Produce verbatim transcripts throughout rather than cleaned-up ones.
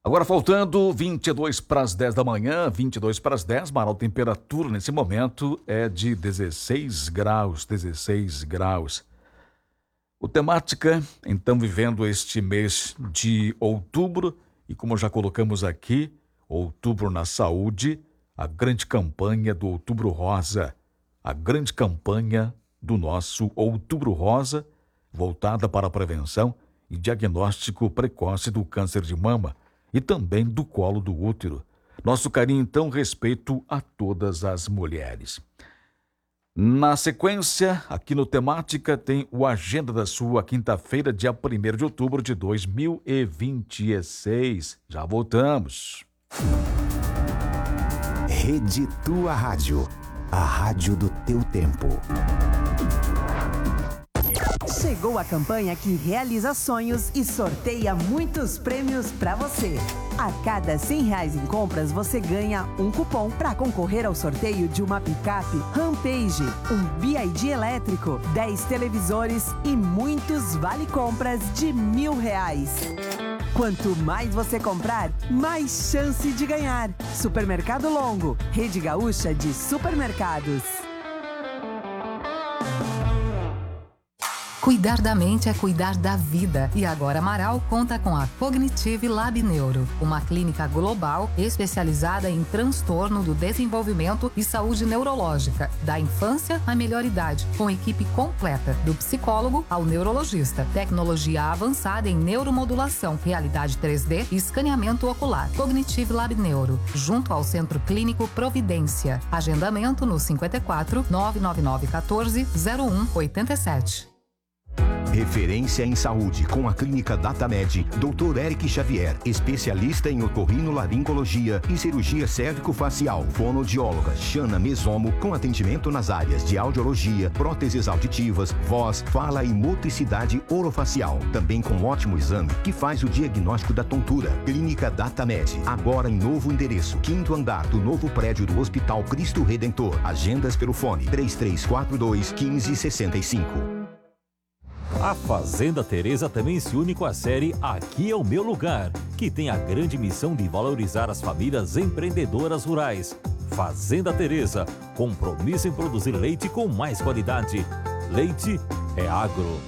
Agora faltando vinte e dois para as dez da manhã, vinte e dois para as dez, Marau, temperatura nesse momento é de dezesseis graus, dezesseis graus. O Temática, então, vivendo este mês de outubro, e como já colocamos aqui, Outubro na Saúde, a grande campanha do Outubro Rosa, a grande campanha do nosso Outubro Rosa, voltada para a prevenção e diagnóstico precoce do câncer de mama e também do colo do útero. Nosso carinho, então, respeito a todas as mulheres. Na sequência, aqui no Temática, tem o Agenda da sua quinta-feira, dia primeiro de outubro de dois mil e vinte e seis. Já voltamos. Rede Tua Rádio, a rádio do teu tempo. Chegou a campanha que realiza sonhos e sorteia muitos prêmios para você. A cada cem reais em compras, você ganha um cupom para concorrer ao sorteio de uma picape Rampage, um B I D elétrico, dez televisores e muitos vale-compras de mil reais. Quanto mais você comprar, mais chance de ganhar. Supermercado Longo, Rede Gaúcha de Supermercados. Cuidar da mente é cuidar da vida. E agora Marau conta com a Cognitive Lab Neuro, uma clínica global especializada em transtorno do desenvolvimento e saúde neurológica, da infância à melhor idade, com equipe completa, do psicólogo ao neurologista, tecnologia avançada em neuromodulação, realidade três D e escaneamento ocular. Cognitive Lab Neuro, junto ao Centro Clínico Providência. Agendamento no cinquenta e quatro, nove nove nove um quatro, zero um oito sete. Referência em saúde com a clínica DataMed, doutor Eric Xavier, especialista em otorrinolaringologia e cirurgia cérvico-facial, fonoaudióloga Xana Mesomo, com atendimento nas áreas de audiologia, próteses auditivas, voz, fala e motricidade orofacial. Também com ótimo exame que faz o diagnóstico da tontura. Clínica DataMed, agora em novo endereço, quinto andar do novo prédio do Hospital Cristo Redentor. Agendas pelo fone três três quatro dois, um cinco seis cinco. A Fazenda Teresa também se une com a série Aqui é o Meu Lugar, que tem a grande missão de valorizar as famílias empreendedoras rurais. Fazenda Teresa, compromisso em produzir leite com mais qualidade. Leite é agro.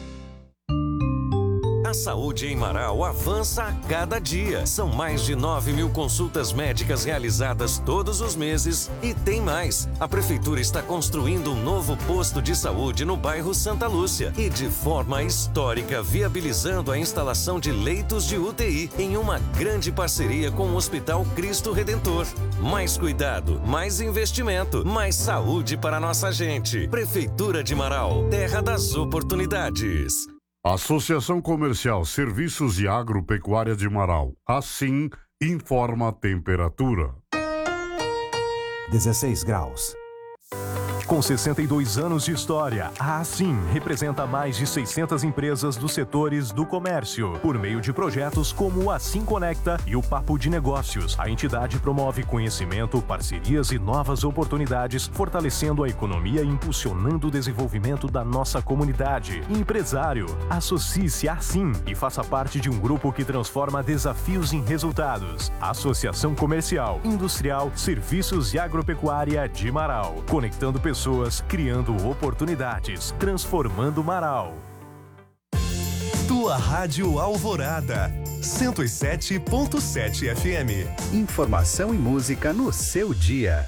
A saúde em Marau avança a cada dia. São mais de nove mil consultas médicas realizadas todos os meses e tem mais. A Prefeitura está construindo um novo posto de saúde no bairro Santa Lúcia e de forma histórica viabilizando a instalação de leitos de U T I em uma grande parceria com o Hospital Cristo Redentor. Mais cuidado, mais investimento, mais saúde para a nossa gente. Prefeitura de Marau, terra das oportunidades. Associação Comercial Serviços e Agropecuária de Marau. Assim, informa a temperatura. dezesseis graus. Com sessenta e dois anos de história, a Assim representa mais de seiscentas empresas dos setores do comércio. Por meio de projetos como o Assim Conecta e o Papo de Negócios, a entidade promove conhecimento, parcerias e novas oportunidades, fortalecendo a economia e impulsionando o desenvolvimento da nossa comunidade. Empresário, associe-se a Assim e faça parte de um grupo que transforma desafios em resultados. Associação Comercial, Industrial, Serviços e Agropecuária de Marau. Conectando pessoas Pessoas criando oportunidades, transformando Marau. Tua Rádio Alvorada, cento e sete ponto sete F M. Informação e música no seu dia.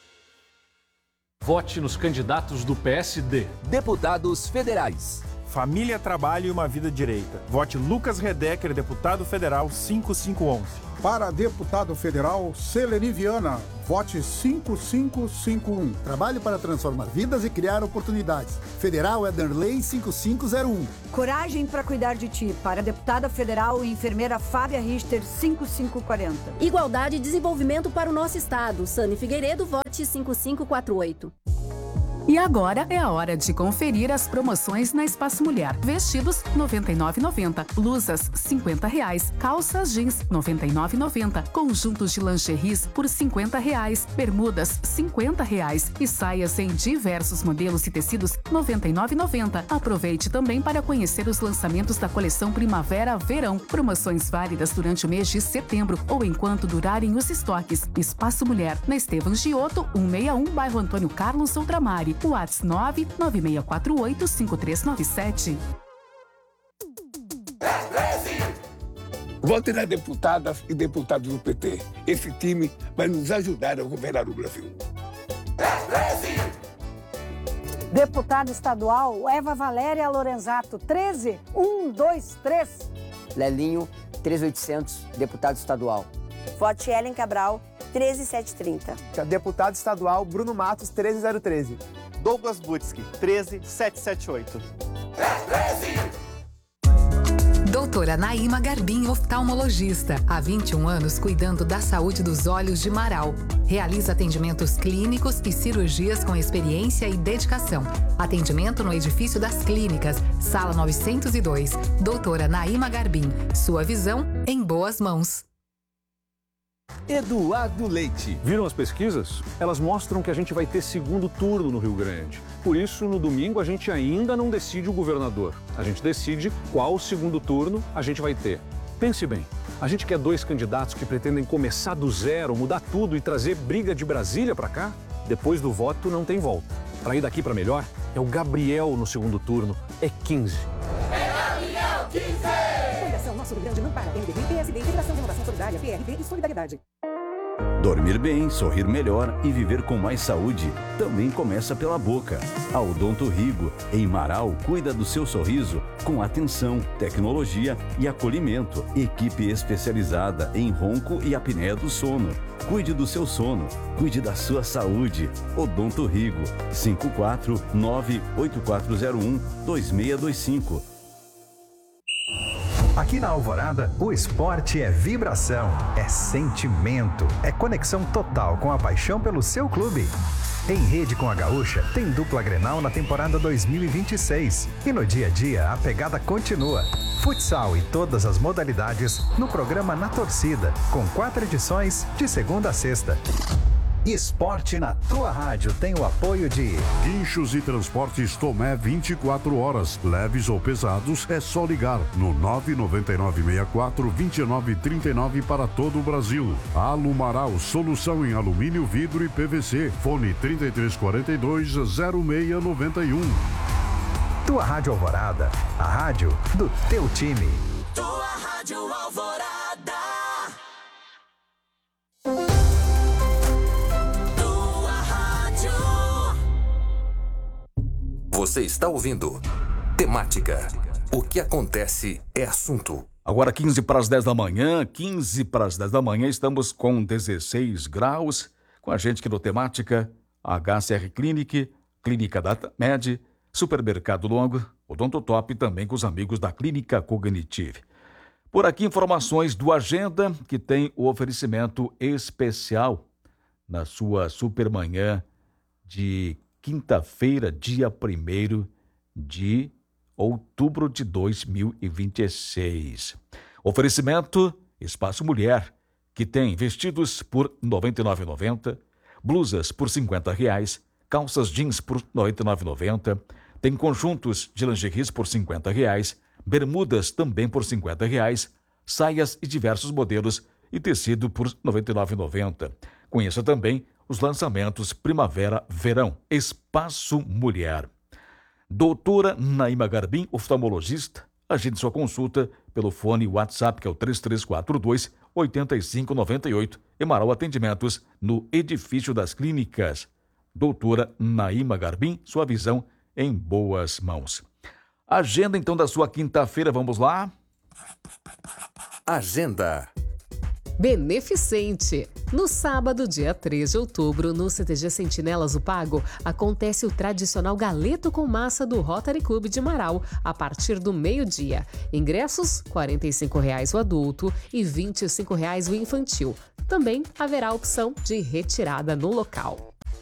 Vote nos candidatos do P S D. Deputados federais. Família, Trabalho e uma Vida Direita. Vote Lucas Redecker, deputado federal cinco cinco um um. Para deputado federal, Seleni Viana, vote cinco cinco cinco um. Trabalhe para transformar vidas e criar oportunidades. Federal Ederley cinco cinco zero um. Coragem para cuidar de ti. Para deputada federal e enfermeira Fábia Richter, cinco cinco quatro zero. Igualdade e desenvolvimento para o nosso estado. Sani Figueiredo, vote cinco cinco quatro oito. E agora é a hora de conferir as promoções na Espaço Mulher. Vestidos noventa e nove reais e noventa centavos, blusas cinquenta reais, calças jeans noventa e nove reais e noventa centavos, conjuntos de lingeries por cinquenta reais, bermudas cinquenta reais e saias em diversos modelos e tecidos noventa e nove reais e noventa centavos. Aproveite também para conhecer os lançamentos da coleção Primavera-Verão. Promoções válidas durante o mês de setembro ou enquanto durarem os estoques. Espaço Mulher, na Estevam Giotto, cento e sessenta e um, bairro Antônio Carlos Outramari. WhatsApp nove nove seis quatro oito cinco três nove sete. Vote nas deputadas e deputados do P T. Esse time vai nos ajudar a governar o Brasil. Deputada estadual Eva Valéria Lorenzato, treze um dois três. Lelinho, treze mil e oitocentos, deputado estadual. Vote Ellen Cabral, treze mil setecentos e trinta. Deputado estadual Bruno Matos, treze mil treze. Douglas Butsky, treze mil setecentos e setenta e oito. Doutora Naíma Garbim, oftalmologista. Há vinte e um anos cuidando da saúde dos olhos de Marau. Realiza atendimentos clínicos e cirurgias com experiência e dedicação. Atendimento no edifício das clínicas, sala novecentos e dois. Doutora Naíma Garbim. Sua visão em boas mãos. Eduardo Leite. Viram as pesquisas? Elas mostram que a gente vai ter segundo turno no Rio Grande. Por isso, no domingo, a gente ainda não decide o governador. A gente decide qual segundo turno a gente vai ter. Pense bem, a gente quer dois candidatos que pretendem começar do zero, mudar tudo e trazer briga de Brasília para cá? Depois do voto, não tem volta. Para ir daqui para melhor, é o Gabriel no segundo turno, é quinze. É Gabriel quinze! Fundação Nosso Rio Grande não para. M D B, P S D, Federação de Renovação Solidária, P R B e Solidariedade. Dormir bem, sorrir melhor e viver com mais saúde também começa pela boca. A Odonto Rigo, em Marau, cuida do seu sorriso com atenção, tecnologia e acolhimento. Equipe especializada em ronco e apneia do sono. Cuide do seu sono, cuide da sua saúde. Odonto Rigo, cinco quatro nove oito quatro zero um dois seis dois cinco. Aqui na Alvorada, o esporte é vibração, é sentimento, é conexão total com a paixão pelo seu clube. Em rede com a Gaúcha, tem dupla Grenal na temporada dois mil e vinte e seis. E no dia a dia, a pegada continua. Futsal e todas as modalidades no programa Na Torcida, com quatro edições de segunda a sexta. Esporte na tua rádio tem o apoio de Guinchos e Transportes Tomé vinte e quatro horas. Leves ou pesados, é só ligar no nove nove nove seis quatro dois nove três nove para todo o Brasil. Alumaral, solução em alumínio, vidro e P V C. Fone trinta e três quarenta e dois, zero seis noventa e um. Tua Rádio Alvorada, a rádio do teu time. Tua Rádio Alvorada. Você está ouvindo Temática. O que acontece é assunto. Agora quinze para as dez da manhã, quinze para as dez da manhã, estamos com dezesseis graus. Com a gente aqui no Temática, H C R Clinic, Clínica DataMed, Supermercado Longo, Odontotop e também com os amigos da Clínica Cognitive. Por aqui, informações do Agenda, que tem o oferecimento especial na sua Supermanhã de quinta-feira, dia primeiro de outubro de dois mil e vinte e seis. Oferecimento Espaço Mulher, que tem vestidos por noventa e nove reais e noventa centavos, blusas por cinquenta reais, calças jeans por noventa e nove reais e noventa centavos, tem conjuntos de lingeries por cinquenta reais, bermudas também por cinquenta reais, saias e diversos modelos e tecido por noventa e nove reais e noventa centavos. Conheça também os lançamentos Primavera-Verão, Espaço Mulher. Doutora Naíma Garbim, oftalmologista, agende sua consulta pelo fone WhatsApp, que é o três três quatro dois, oito cinco nove oito, e Marau Atendimentos no Edifício das Clínicas. Doutora Naíma Garbim, sua visão em boas mãos. Agenda então da sua quinta-feira, vamos lá? Agenda. Beneficente. No sábado, dia três de outubro, no C T G Sentinelas do Pago, acontece o tradicional galeto com massa do Rotary Club de Marau, a partir do meio-dia. Ingressos, quarenta e cinco reais o adulto e vinte e cinco reais o infantil. Também haverá opção de retirada no local.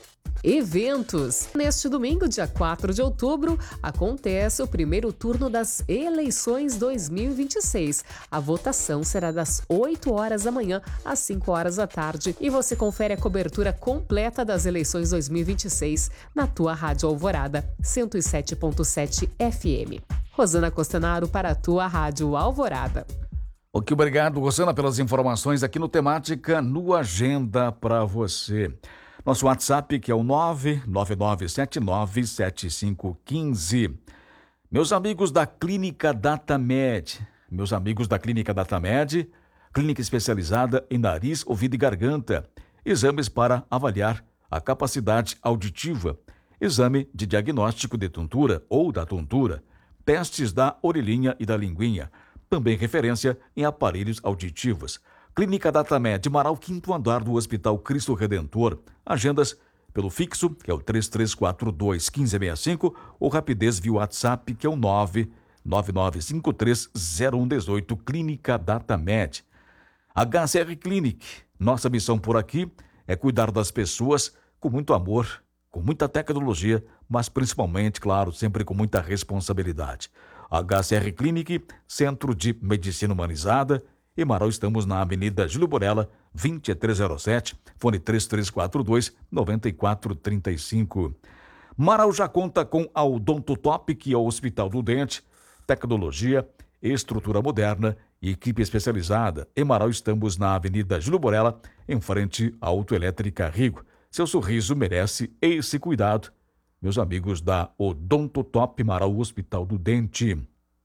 Eventos. Neste domingo, dia quatro de outubro, acontece o primeiro turno das eleições dois mil e vinte e seis. A votação será das oito horas da manhã às cinco horas da tarde e você confere a cobertura completa das eleições dois mil e vinte e seis na tua Rádio Alvorada, cento e sete ponto sete F M. Rosana Costanaro para a tua Rádio Alvorada. Ok, obrigado, Rosana, pelas informações aqui no Temática, no Agenda para você. Nosso WhatsApp, que é o nove nove nove sete nove sete cinco um cinco. Meus amigos da Clínica DataMed, meus amigos da Clínica DataMed, clínica especializada em nariz, ouvido e garganta, exames para avaliar a capacidade auditiva, exame de diagnóstico de tontura ou da tontura, testes da orelhinha e da linguinha, também referência em aparelhos auditivos. Clínica DataMed, Marau, quinto andar do Hospital Cristo Redentor. Agendas pelo fixo, que é o três três quatro dois, um cinco seis cinco, ou rapidez via WhatsApp, que é o nove nove nove cinco três zero um um oito, Clínica DataMed. H C R Clinic, nossa missão por aqui é cuidar das pessoas com muito amor, com muita tecnologia, mas principalmente, claro, sempre com muita responsabilidade. H C R Clinic, Centro de Medicina Humanizada. Em Marau, estamos na Avenida Júlio Borella, vinte e três zero sete, fone três três quatro dois, nove quatro três cinco. Marau já conta com a Odontotop, que é o Hospital do Dente, tecnologia, estrutura moderna e equipe especializada. Em Marau, estamos na Avenida Júlio Borella, em frente à Autoelétrica Rigo. Seu sorriso merece esse cuidado. Meus amigos da Odontotop, Marau, Hospital do Dente.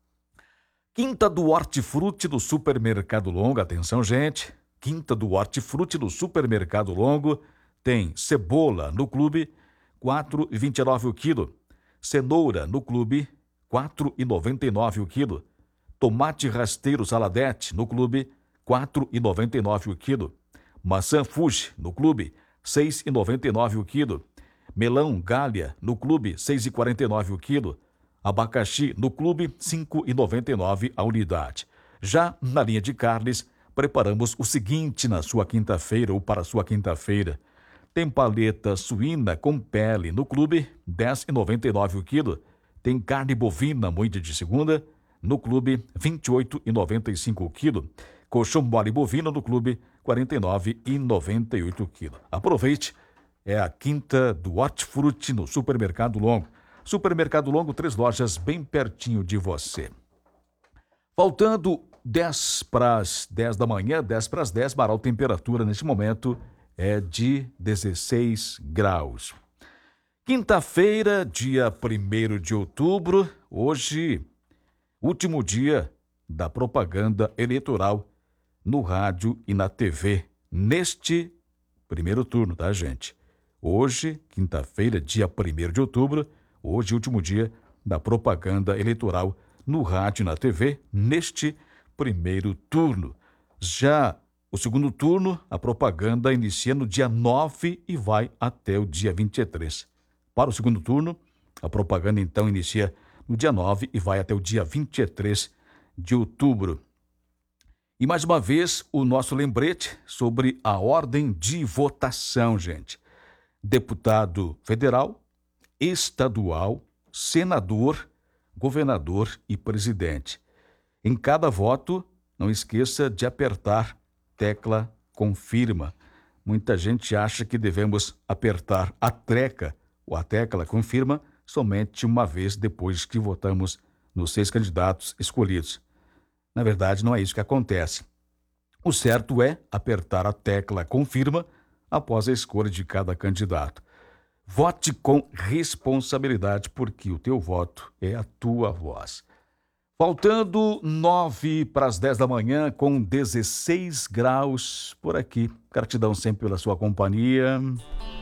Quinta do Hortifruti do Supermercado Longo. Atenção, gente. Quinta do Hortifruti do Supermercado Longo. Tem cebola no clube, quatro reais e vinte e nove centavos o quilo. Cenoura no clube, quatro reais e noventa e nove centavos o quilo. Tomate rasteiro saladete no clube, quatro reais e noventa e nove centavos o quilo. Maçã Fuji no clube, seis reais e noventa e nove centavos o quilo. Melão Gália no clube, seis reais e quarenta e nove centavos o quilo. Abacaxi no clube, cinco reais e noventa e nove centavos a unidade. Já na linha de carnes, preparamos o seguinte na sua quinta-feira ou para a sua quinta-feira. Tem paleta suína com pele no clube, dez reais e noventa e nove centavos o quilo. Tem carne bovina moída de segunda, no clube, vinte e oito reais e noventa e cinco centavos o quilo. Colchão mole bovino no clube, quarenta e nove reais e noventa e oito centavos o quilo. Aproveite, é a Quinta do Hortifruti no Supermercado Longo. Supermercado Longo, três lojas bem pertinho de você. Faltando dez para as dez da manhã, dez para as dez, Marau, temperatura neste momento é de dezesseis graus. Quinta-feira, dia primeiro de outubro, hoje, último dia da propaganda eleitoral no rádio e na T V, neste primeiro turno, tá, gente? Hoje, quinta-feira, dia primeiro de outubro, hoje, último dia da propaganda eleitoral no rádio e na T V, neste primeiro turno. Já o segundo turno, a propaganda inicia no dia nove e vai até o dia vinte e três. Para o segundo turno, a propaganda então inicia no dia nove e vai até o dia vinte e três de outubro. E mais uma vez, o nosso lembrete sobre a ordem de votação, gente. Deputado federal, estadual, senador, governador e presidente. Em cada voto, não esqueça de apertar tecla confirma. Muita gente acha que devemos apertar a treca ou a tecla confirma somente uma vez depois que votamos nos seis candidatos escolhidos. Na verdade, não é isso que acontece. O certo é apertar a tecla confirma após a escolha de cada candidato. Vote com responsabilidade, porque o teu voto é a tua voz. Faltando nove para as dez da manhã, com dezesseis graus por aqui. Gratidão sempre pela sua companhia.